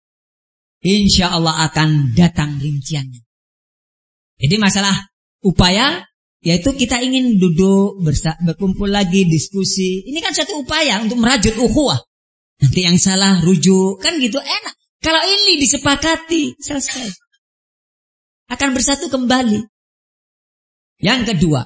Insya Allah akan datang rinciannya. Jadi masalah upaya, yaitu kita ingin duduk, berkumpul lagi, diskusi. Ini kan satu upaya untuk merajut ukhuwah. Nanti yang salah rujuk, kan gitu enak. Kalau ini disepakati, selesai. Akan bersatu kembali. Yang kedua.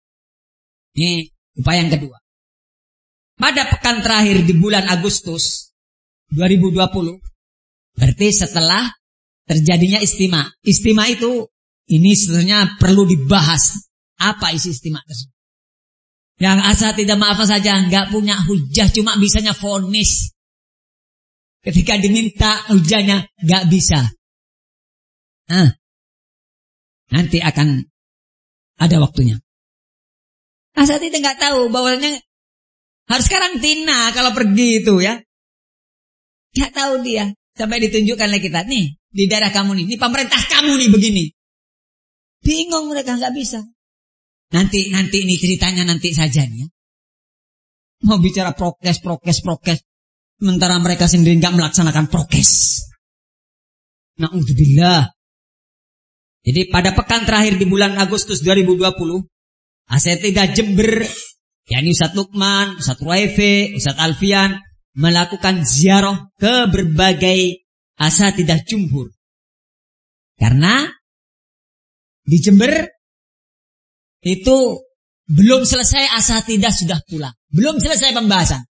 Ini upaya yang kedua. Pada pekan terakhir di bulan Agustus 2020. Berarti setelah terjadinya istima. Istima itu, ini sebenarnya perlu dibahas. Apa isi istima tersebut? Yang asal tidak maaf saja, nggak punya hujah, cuma bisanya vonis. Ketika diminta hujahnya, nggak bisa. Nanti akan Ada waktunya. Asatidah nggak tahu bahwasanya harus karantina kalau pergi itu ya. Nggak tahu dia. Sampai ditunjukkan oleh kita. Nih, di daerah kamu nih. Ini pemerintah kamu nih begini. Bingung mereka, nggak bisa. Nanti ini ceritanya nanti saja nih ya. Mau bicara prokes. Sementara mereka sendiri nggak melaksanakan prokes. Na'udzubillah. Jadi pada pekan terakhir di bulan Agustus 2020, Asatidah Jember, yakni Ustadz Lukman, Ustadz Ruaife, Ustadz Alfian, melakukan ziarah ke berbagai asatidah jumhur. Karena di Jember itu belum selesai asatidah sudah pulang. Belum selesai pembahasan.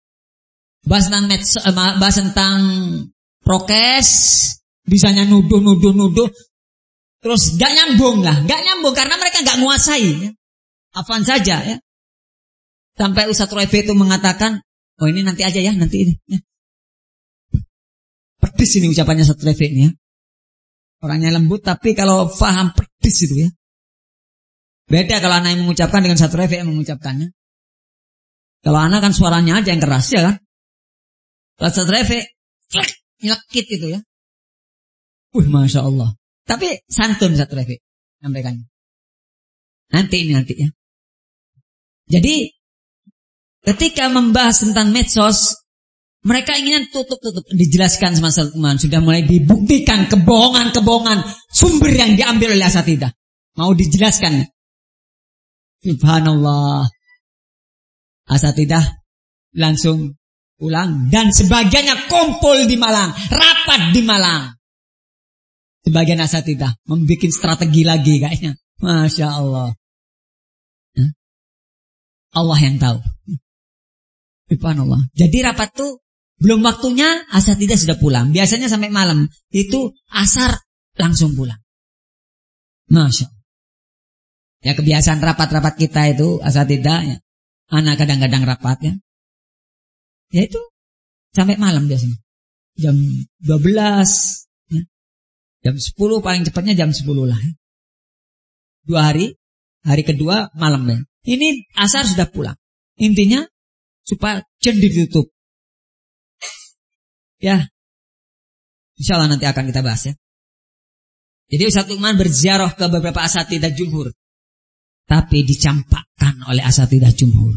Bahas tentang prokes, bisanya nuduh. Terus gak nyambung karena mereka gak menguasai. Ya. Apaan saja ya. Sampai Ustadz Ruaife itu mengatakan, oh ini nanti aja ya, nanti ini. Ya. Pedis ini ucapannya Ustadz Ruaife ini ya. Orangnya lembut tapi kalau paham pedis itu ya. Beda kalau anak yang mengucapkan dengan Ustadz Ruaife yang mengucapkannya. Kalau anak kan suaranya aja yang keras ya kan. Kalau Ustadz Ruaife, nyelekit itu ya. Masya Allah. Tapi santun Ustadz Ruaife sampaikannya. Nanti ya. Jadi ketika membahas tentang medsos, mereka inginnya tutup. Dijelaskan sama teman, sudah mulai dibuktikan kebohongan sumber yang diambil oleh asatidah. Mau dijelaskan. Subhanallah. Asatidah langsung pulang. Dan sebagiannya kumpul di Malang. Rapat di Malang. Sebagian asatidah membuat strategi lagi kayaknya. Masya Allah. Allah yang tahu. Subhanallah. Jadi rapat tuh belum waktunya asatidah sudah pulang. Biasanya sampai malam. Itu asar langsung pulang. Masya Allah. Ya kebiasaan rapat-rapat kita itu asatidah ya. Anak kadang-kadang rapat ya. Ya itu sampai malam biasanya. Jam 12 ya. Jam 10 paling cepatnya jam 10 lah ya. 2 hari. Hari kedua malam ya. Ini asar sudah pulang. Intinya supaya cendi ditutup. Ya. Insyaallah nanti akan kita bahas ya. Jadi Ustadz Lukman berziarah ke beberapa asatidah jumhur. Tapi dicampakkan oleh asatidah jumhur.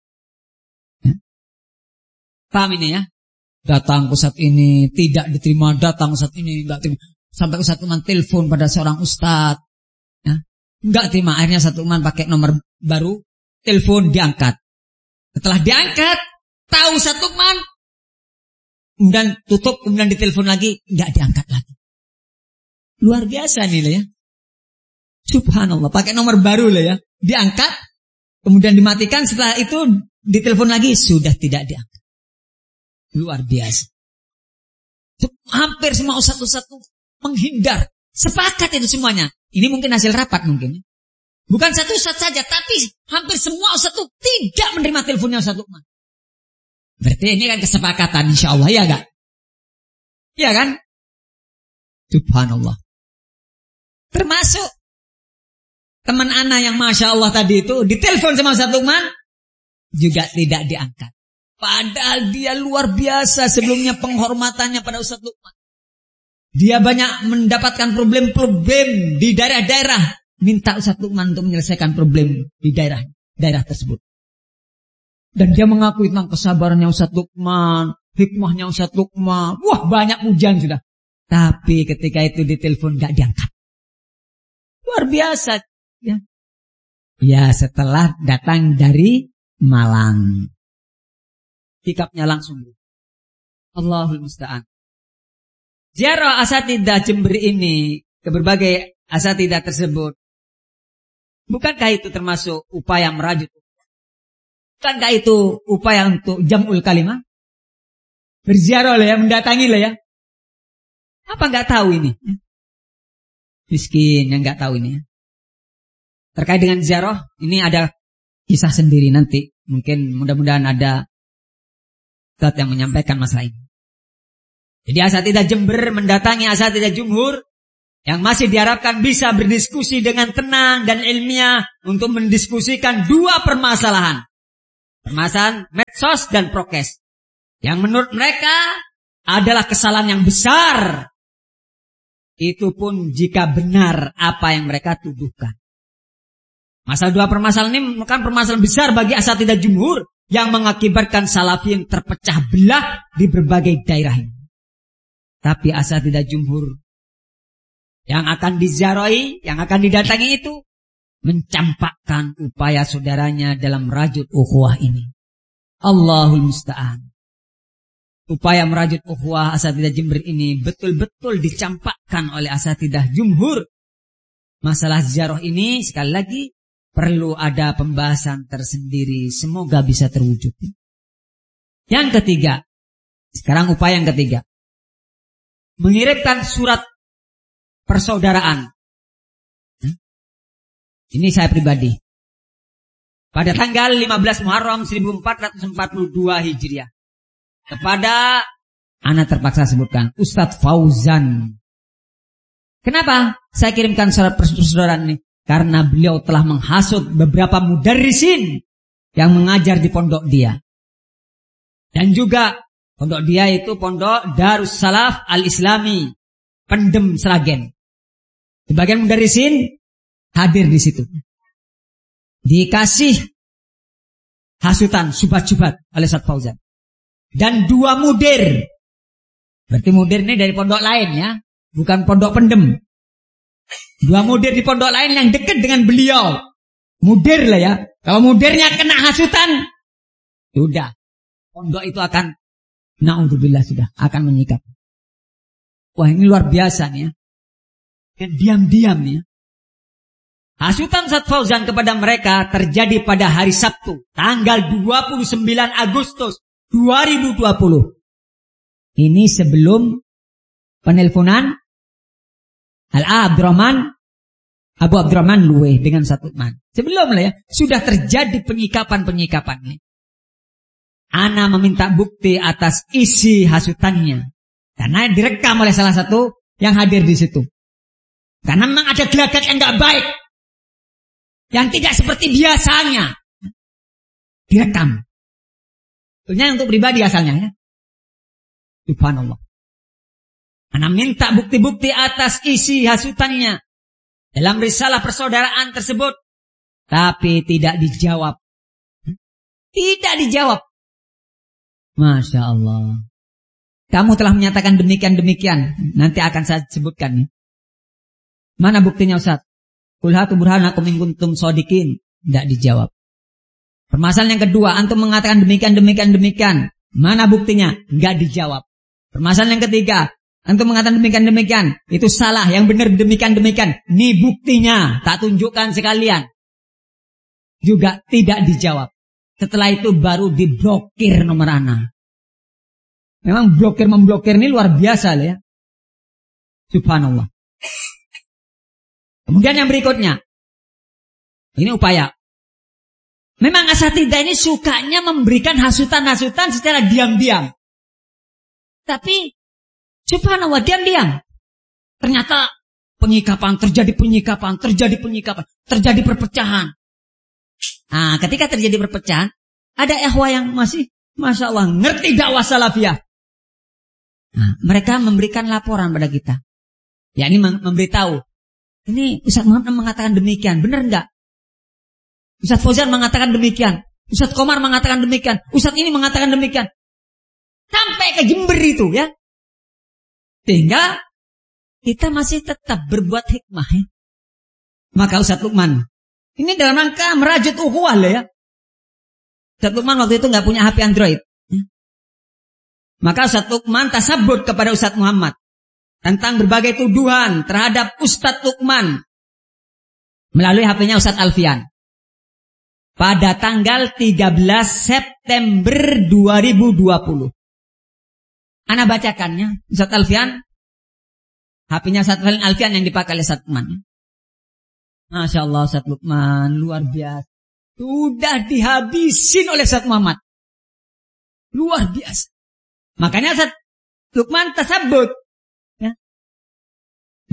Ya. Paham ini ya? Datang Ustadz ini tidak diterima, datang Ustadz ini enggak terima. Sampai Ustadz Lukman telepon pada seorang ustadz. Ya. Enggak terima, akhirnya Ustadz Lukman pakai nomor baru, telepon diangkat. Setelah diangkat, tahu Ustadz Lukman, kemudian tutup, kemudian ditelepon lagi, enggak diangkat lagi. Luar biasa nih lah ya. Subhanallah, pakai nomor baru lah ya. Diangkat, kemudian dimatikan, setelah itu ditelepon lagi, sudah tidak diangkat. Luar biasa. Hampir semua ustadz-ustadz menghindar. Sepakat itu semuanya. Ini mungkin hasil rapat mungkin. Bukan satu ustadz saja, tapi hampir semua ustadz itu tidak menerima teleponnya Ustadz Lukman. Berarti ini kan kesepakatan insyaallah, ya gak? Ya kan? Subhanallah. Termasuk teman ana yang Masya Allah tadi itu ditelepon sama Ustadz Lukman, juga tidak diangkat. Padahal dia luar biasa sebelumnya penghormatannya pada Ustadz Lukman. Dia banyak mendapatkan problem-problem di daerah-daerah. Minta Ustadz Lukman untuk menyelesaikan problem di daerah tersebut. Dan dia mengakui tentang kesabarannya Ustadz Lukman, hikmahnya Ustadz Lukman. Wah, banyak pujian sudah. Tapi ketika itu ditelepon gak diangkat. Luar biasa. Ya setelah datang dari Malang. Sikapnya langsung. Allahul Musta'an. Ziarah asatidah Jember ini ke berbagai asatidah tersebut. Bukankah itu termasuk upaya merajut? Bukankah itu upaya untuk jam'ul kalimah? Berziarah lah ya, mendatangi lah ya. Apa enggak tahu ini? Miskin yang enggak tahu ini ya. Terkait dengan ziarah, ini ada kisah sendiri nanti. Mungkin mudah-mudahan ada ustadz yang menyampaikan masalah ini. Jadi asatidah Jember mendatangi asatidah jumhur yang masih diharapkan bisa berdiskusi dengan tenang dan ilmiah untuk mendiskusikan dua permasalahan. Permasalahan medsos dan prokes. Yang menurut mereka adalah kesalahan yang besar. Itu pun jika benar apa yang mereka tuduhkan. Masalah dua permasalahan ini merupakan permasalahan besar bagi asatidzah jumhur yang mengakibatkan salafiyin terpecah belah di berbagai daerah ini. Tapi asatidzah jumhur yang akan diziarahi, yang akan didatangi itu mencampakkan upaya saudaranya dalam merajut ukhuwah ini. Allahul musta'an. Upaya merajut ukhuwah asatidzah jumhur ini betul-betul dicampakkan oleh asatidzah jumhur. Masalah ziarah ini sekali lagi perlu ada pembahasan tersendiri. Semoga bisa terwujud. Yang ketiga, sekarang upaya yang ketiga, mengirimkan surat persaudaraan. Ini saya pribadi. Pada tanggal 15 Muharram 1442 Hijriah. Kepada, anak terpaksa sebutkan, Ustadz Fauzan. Kenapa saya kirimkan surat persaudaraan ini? Karena beliau telah menghasut beberapa mudarrisin yang mengajar di pondok dia. Dan juga pondok dia itu pondok Darus Salaf Al-Islami, Pendem Sragen. Sebagian mudarrisin hadir di situ. Dikasih hasutan syubhat-syubhat oleh Ustadz Fauzan. Dan dua mudir. Berarti mudir ini dari pondok lain ya, bukan pondok Pendem. Dua mudir di pondok lain yang dekat dengan beliau. Mudir lah ya. Kalau mudirnya kena hasutan, sudah. Pondok itu akan, na'udzubillah sudah, akan menyikap. Wah ini luar biasa nih ya. Dan diam-diam nih ya. Hasutan Ustadz Fauzan kepada mereka terjadi pada hari Sabtu, tanggal 29 Agustus 2020. Ini sebelum penelponan Abu Abdurrahman Luweh dengan Ustadz Lukman. Sebelum lah ya, sudah terjadi penyikapan-penyikapan. Ana meminta bukti atas isi hasutannya. Karena direkam oleh salah satu yang hadir di situ. Karena memang ada gelagat yang gak baik. Yang tidak seperti biasanya. Direkam. Tentunya untuk pribadi asalnya ya. Subhanallah. Ana minta bukti-bukti atas isi hasutannya dalam risalah persaudaraan tersebut. Tapi tidak dijawab. Tidak dijawab. Masya Allah. Kamu telah menyatakan demikian-demikian. Nanti akan saya sebutkan. Mana buktinya Ustaz? Qul hatu burhanakum in kuntum shodiqin. Tidak dijawab. Permasalahan yang kedua, antum mengatakan demikian-demikian. Mana buktinya? Enggak dijawab. Permasalahan yang ketiga, antum mengatakan demikian-demikian. Itu salah, yang benar demikian-demikian. Ini buktinya, tak tunjukkan sekalian. Juga tidak dijawab. Setelah itu baru diblokir nomor ana. Memang blokir-memblokir ini luar biasa ya. Subhanallah. Kemudian yang berikutnya. Ini upaya. Memang asatidzah ini sukanya memberikan hasutan-hasutan secara diam-diam. Tapi subhanallah diam-diam. Ternyata terjadi perpecahan. Nah, ketika terjadi perpecahan, ada ikhwah yang masih, Masya Allah, ngerti dakwah salafiyah. Nah, mereka memberikan laporan pada kita. Ya, ini memberitahu. Ini Ustaz Muhammad mengatakan demikian, benar enggak? Ustaz Fauzan mengatakan demikian. Ustaz Komar mengatakan demikian. Ustaz ini mengatakan demikian. Sampai ke Jember itu ya. Sehingga kita masih tetap berbuat hikmah ya. Maka Ustaz Lukman, ini dalam rangka merajut ukhuwah lah ya. Ustaz Lukman waktu itu gak punya HP Android ya. Maka Ustaz Lukman tasabut kepada Ustaz Muhammad tentang berbagai tuduhan terhadap Ustaz Lukman melalui HP-nya Ustaz Alfian. Pada tanggal 13 September 2020. Ana bacakannya, Ustaz Alfian, HP-nya Ustaz Alfian yang dipakai oleh Ustaz Lukman. Masya Allah Ustaz Lukman, luar biasa. Sudah dihabisin oleh Ustaz Muhammad. Luar biasa. Makanya Ustaz Lukman tersebut. Ya.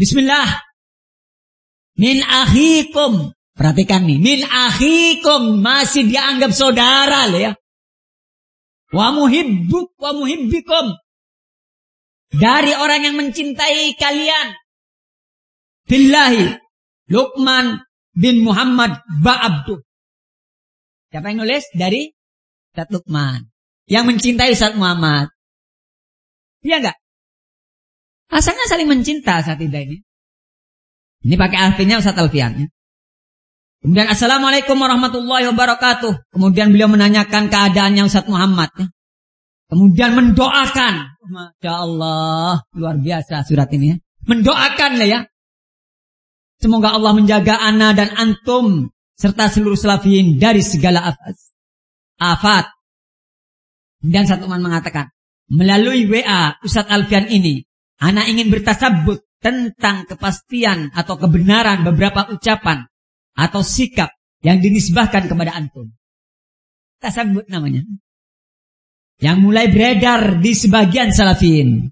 Bismillah. Min akhikum. Perhatikan nih. Min akhikum. Masih dianggap saudara loh ya. Wa muhibbuk wa muhibbikum. Dari orang yang mencintai kalian. Billahi. Luqman bin Muhammad Ba'abdu. Siapa yang nulis? Dari Ustaz Luqman. Yang mencintai Ustaz Muhammad. Iya enggak? Asalnya saling mencinta saat ini. Ini pakai alfinya Ustaz Alfian. Kemudian Assalamualaikum warahmatullahi wabarakatuh. Kemudian beliau menanyakan keadaannya Ustaz Muhammad. Kemudian mendoakan. Masya Allah. Luar biasa surat ini. Mendoakan ya. Semoga Allah menjaga ana dan antum. Serta seluruh salafiyin dari segala afat. Kemudian Ustaz Luqman mengatakan. Melalui WA Ustaz Alfian ini. Ana ingin bertasabbut tentang kepastian atau kebenaran beberapa ucapan. Atau sikap yang dinisbahkan kepada antum. Tasabbut namanya. Yang mulai beredar di sebagian salafin.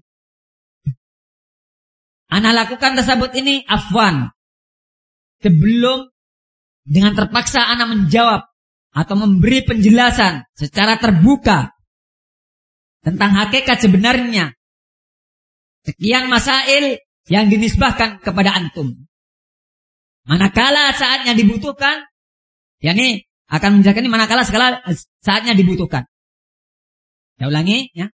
Ana lakukan tasabbut ini afwan. Sebelum dengan terpaksa ana menjawab atau memberi penjelasan secara terbuka tentang hakikat sebenarnya sekian masail yang dinisbahkan kepada antum. Manakala saatnya dibutuhkan, yakni akan menjelaskan ini manakala saatnya dibutuhkan. Saya ulangi ya.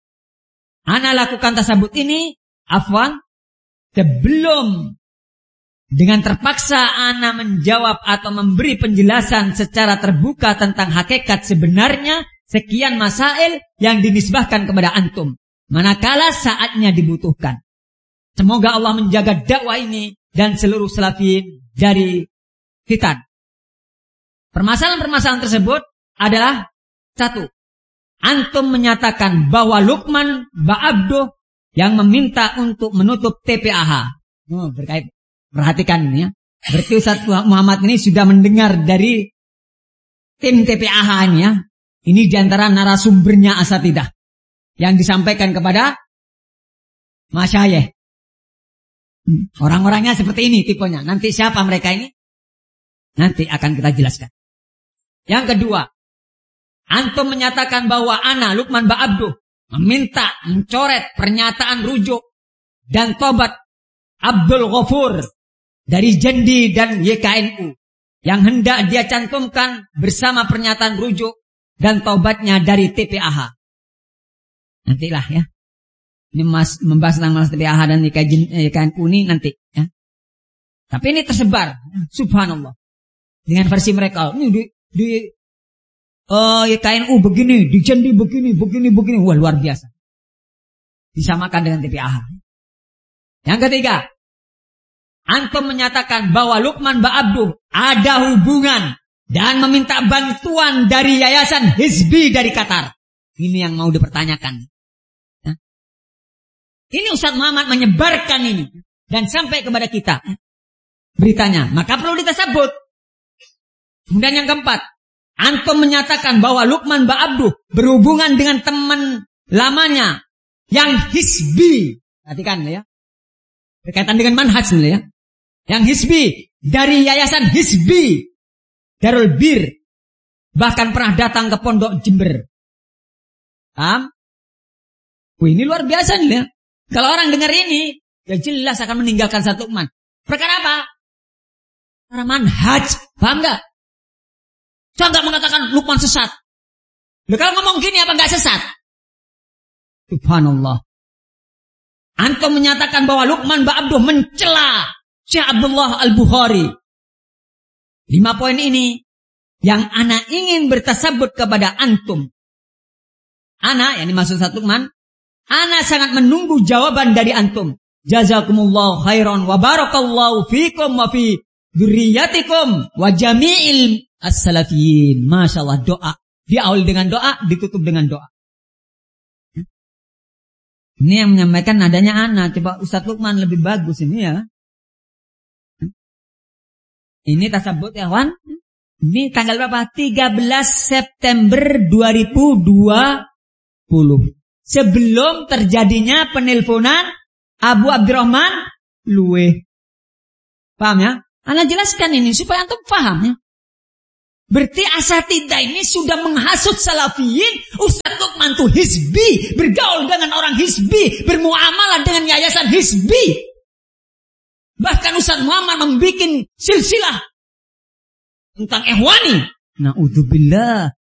Ana lakukan tasabbut ini afwan sebelum dengan terpaksa ana menjawab atau memberi penjelasan secara terbuka tentang hakikat sebenarnya sekian masail yang dinisbahkan kepada antum. Manakala saatnya dibutuhkan. Semoga Allah menjaga dakwah ini dan seluruh salafin dari fitan. Permasalahan-permasalahan tersebut adalah satu. Antum menyatakan bahwa Luqman Ba'abdu yang meminta untuk menutup TPAH. Berkait, perhatikan ini ya. Berarti Ustaz Muhammad ini sudah mendengar dari tim TPAH ini ya. Ini diantara narasumbernya asatidah yang disampaikan kepada masyayikh. Orang-orangnya seperti ini tipenya. Nanti siapa mereka ini? Nanti akan kita jelaskan. Yang kedua, antum menyatakan bahwa ana Luqman Ba'abdu meminta mencoret pernyataan rujuk dan tobat Abdul Ghafur dari Jendi dan YKNU yang hendak dia cantumkan bersama pernyataan rujuk dan tobatnya dari TPAH. Nantilah ya. Ini membahas tentang masalah TPAH dan YKNU ini nanti ya. Tapi ini tersebar, subhanallah. Dengan versi mereka. Ini di YKNU begini, di Jendi begini. Wah, luar biasa. Disamakan dengan TPAH. Yang ketiga, antum menyatakan bahwa Luqman Ba'abdu ada hubungan dan meminta bantuan dari Yayasan Hizbi dari Qatar. Ini yang mau dipertanyakan. Ini Ustaz Muhammad menyebarkan ini dan sampai kepada kita beritanya, maka perlu ditasabbut. Kemudian yang keempat, antum menyatakan bahwa Luqman Ba'abdu berhubungan dengan teman lamanya yang Hizbi. Perhatikan ya. Berkaitan dengan manhaj ya. Yang Hizbi dari Yayasan Hizbi Darul Bir, bahkan pernah datang ke Pondok Jember. Paham? Ini luar biasa nih ya. Kalau orang dengar ini, ya jelas akan meninggalkan Ustaz Luqman. Perkara apa? Karena manhaj. Paham gak? Saya gak mengatakan Luqman sesat. Loh, kalau ngomong gini apa gak sesat? Subhanallah. Antum menyatakan bahwa Luqman Ba'abdu mencela Syekh Abdullah Al-Bukhari. 5 poin ini yang ana ingin bertasabbut kepada antum. Ana, yang dimaksud Ustaz Luqman, ana sangat menunggu jawaban dari antum. Jazakumullahu khairan wa barakallahu fikum wa fi dzurriyyatikum wa jami'il as-salafiyin. Masyaallah, doa. Diawali dengan doa, ditutup dengan doa. Ini yang menyampaikan nadanya ana. Coba Ustaz Luqman lebih bagus ini ya. Ini tasabbut ya, kawan. Ini tanggal berapa? 13 September 2020. Sebelum terjadinya penelponan Abu Abdurrahman luwe. Paham ya? Ana jelaskan ini supaya antum paham ya. Berarti asatidzah ini sudah menghasut salafiyin. Ustaz Lukman tuh hizbi, bergaul dengan orang hizbi, bermuamalah dengan yayasan hizbi. Bahkan Ustaz Muhammad membuat silsilah tentang ikhwani. Na'udzubillah.